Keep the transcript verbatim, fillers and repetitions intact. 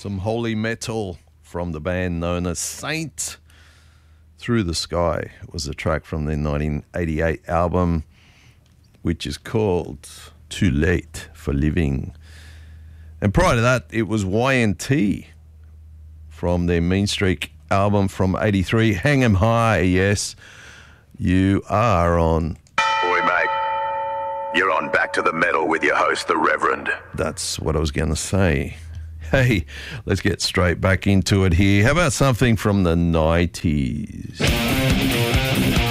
Some holy metal from the band known as Saint. Through the Sky was a track from their nineteen eighty-eight album, which is called Too Late for Living. And prior to that, it was Y N T from their Mean Streak album from eighty-three, Hang 'Em High. Yes, you are on. Boy, mate, you're on Back to the Metal with your host, The Reverend. That's what I was going to say. Hey, let's get straight back into it here. How about something from the nineties?